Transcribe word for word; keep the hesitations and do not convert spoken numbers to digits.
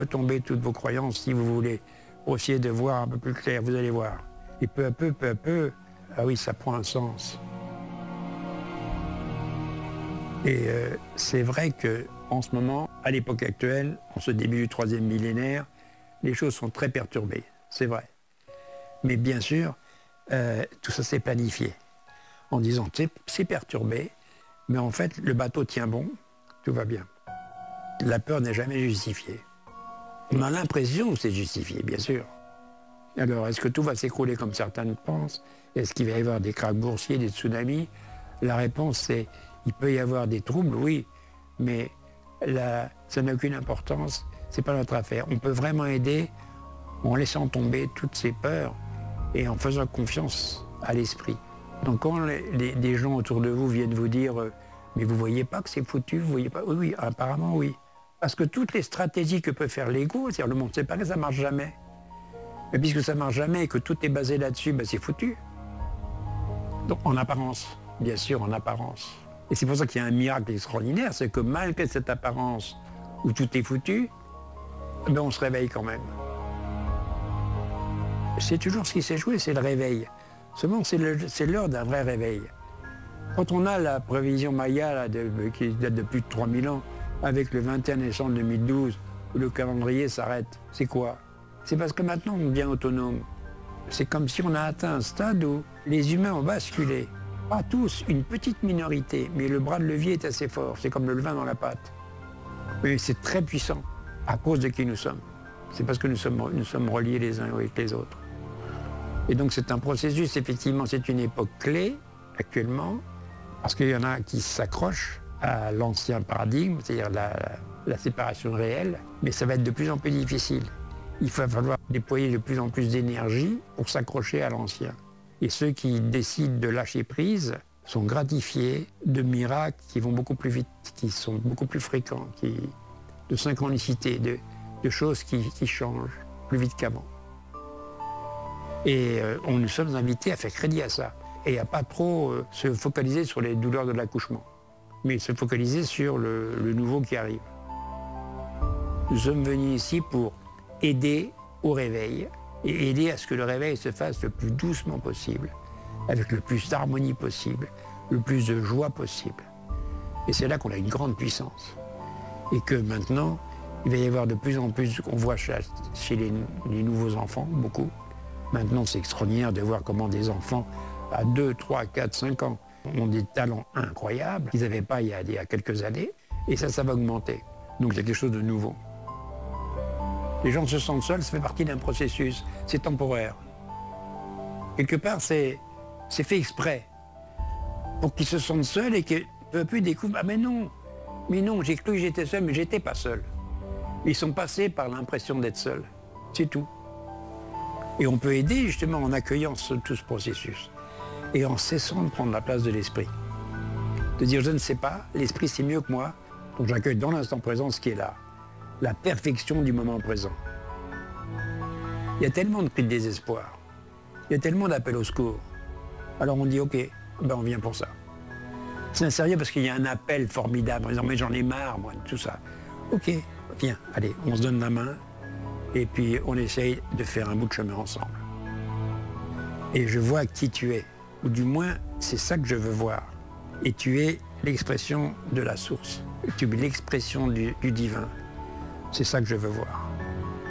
tomber toutes vos croyances si vous voulez, pour essayer de voir un peu plus clair, vous allez voir. Et peu à peu, peu à peu, ah oui, ça prend un sens. Et euh, c'est vrai qu'en ce moment, à l'époque actuelle, en ce début du troisième millénaire, les choses sont très perturbées, c'est vrai. Mais bien sûr, euh, tout ça s'est planifié, en disant c'est perturbé, mais en fait, le bateau tient bon, tout va bien. La peur n'est jamais justifiée. On a l'impression que c'est justifié, bien sûr. Alors, est-ce que tout va s'écrouler comme certains le pensent? Est-ce qu'il va y avoir des krachs boursiers, des tsunamis? La réponse, c'est il peut y avoir des troubles, oui, mais la, ça n'a aucune importance, c'est pas notre affaire. On peut vraiment aider en laissant tomber toutes ces peurs et en faisant confiance à l'esprit. Donc quand les, les, les gens autour de vous viennent vous dire euh, « mais vous voyez pas que c'est foutu, vous voyez pas ?» Oui, oui, apparemment oui. Parce que toutes les stratégies que peut faire l'ego, c'est-à-dire le monde séparé, ça marche jamais. Mais puisque ça marche jamais et que tout est basé là-dessus, ben c'est foutu. Donc en apparence, bien sûr, en apparence. Et c'est pour ça qu'il y a un miracle extraordinaire, c'est que malgré cette apparence où tout est foutu, ben on se réveille quand même. C'est toujours ce qui s'est joué, c'est le réveil. Seulement, c'est l'heure d'un vrai réveil. Quand on a la prévision Maya, là, de, qui date de plus de trois mille ans, avec le vingt et un décembre deux mille douze, où le calendrier s'arrête, c'est quoi? C'est parce que maintenant on devient autonome. C'est comme si on a atteint un stade où les humains ont basculé. Pas tous, une petite minorité, mais le bras de levier est assez fort. C'est comme le levain dans la pâte. Mais c'est très puissant, à cause de qui nous sommes. C'est parce que nous sommes, nous sommes reliés les uns avec les autres. Et donc c'est un processus, effectivement, c'est une époque clé, actuellement, parce qu'il y en a qui s'accrochent à l'ancien paradigme, c'est-à-dire la, la séparation réelle, mais ça va être de plus en plus difficile. Il va falloir déployer de plus en plus d'énergie pour s'accrocher à l'ancien. Et ceux qui décident de lâcher prise sont gratifiés de miracles qui vont beaucoup plus vite, qui sont beaucoup plus fréquents, qui, de synchronicité, de, de choses qui, qui changent plus vite qu'avant. Et euh, on nous sommes invités à faire crédit à ça et à pas trop euh, se focaliser sur les douleurs de l'accouchement, mais se focaliser sur le, le nouveau qui arrive. Nous sommes venus ici pour aider au réveil et aider à ce que le réveil se fasse le plus doucement possible, avec le plus d'harmonie possible, le plus de joie possible. Et c'est là qu'on a une grande puissance. Et que maintenant, il va y avoir de plus en plus, on voit chez, chez les, les nouveaux enfants, beaucoup. Maintenant, c'est extraordinaire de voir comment des enfants à deux, trois, quatre, cinq ans ont des talents incroyables qu'ils n'avaient pas il y, a, il y a quelques années. Et ça, ça va augmenter. Donc il y a quelque chose de nouveau. Les gens se sentent seuls, ça fait partie d'un processus. C'est temporaire. Quelque part, c'est fait exprès. Pour qu'ils se sentent seuls et que peu à peu ils découvrent, ah mais non, mais non, j'ai cru que j'étais seul, mais j'étais pas seul. Ils sont passés par l'impression d'être seuls. C'est tout. Et on peut aider justement en accueillant ce, tout ce processus et en cessant de prendre la place de l'esprit. De dire, je ne sais pas, l'esprit c'est mieux que moi, donc j'accueille dans l'instant présent ce qui est là. La perfection du moment présent. Il y a tellement de cris de désespoir, il y a tellement d'appels au secours. Alors on dit, ok, ben on vient pour ça. C'est sérieux parce qu'il y a un appel formidable en disant, mais j'en ai marre, moi, de tout ça. Ok, viens, allez, on se donne la main, et puis on essaye de faire un bout de chemin ensemble. Et je vois qui tu es, ou du moins, c'est ça que je veux voir. Et tu es l'expression de la source, tu es l'expression du, du divin. C'est ça que je veux voir.